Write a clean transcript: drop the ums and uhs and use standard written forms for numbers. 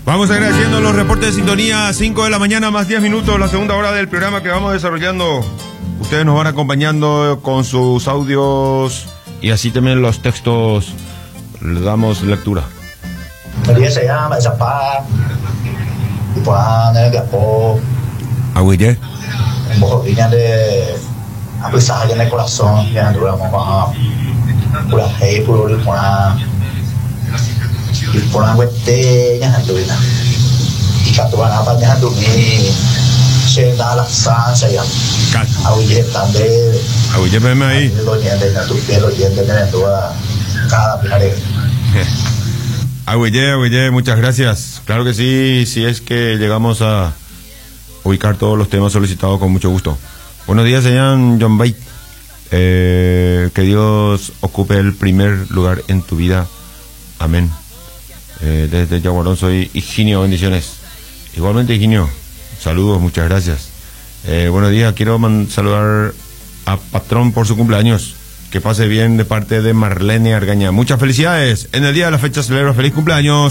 Vamos agradeciendo los reportes de sintonía, 5 de la mañana más 10 minutos, la segunda hora del programa que vamos desarrollando. Ustedes nos van acompañando con sus audios y así también los textos le damos lectura. Agüille. A pesar en el corazón, ya duramos pura hey, puro y por la huete, ya no duda. Y cuando van a bañar dormir, se da la sansa ya. Agüille también. Agüille, veme ahí. Los dientes, los dientes de toda cada pared. Agüille, muchas gracias. Claro que sí, si es que llegamos a ubicar todos los temas solicitados con mucho gusto. Buenos días, señor John Bate. Que Dios ocupe el primer lugar en tu vida. Amén. Desde Yaguarón soy Higinio, bendiciones. Igualmente, Higinio, saludos, muchas gracias. Buenos días, quiero saludar a Patrón por su cumpleaños. Que pase bien de parte de Marlene Argaña. Muchas felicidades. En el día de la fecha celebro feliz cumpleaños.